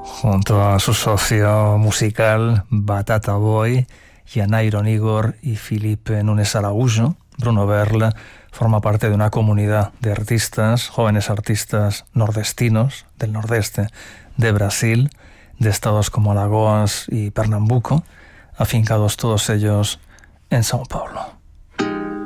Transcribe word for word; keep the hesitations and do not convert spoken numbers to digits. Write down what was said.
junto a su socio musical Batata Boy, Yanairon Igor y Filipe Nunes Araújo. Bruno Berle forma parte de una comunidad de artistas, jóvenes artistas nordestinos, del nordeste de Brasil, de estados como Alagoas y Pernambuco, afincados todos ellos en São Paulo.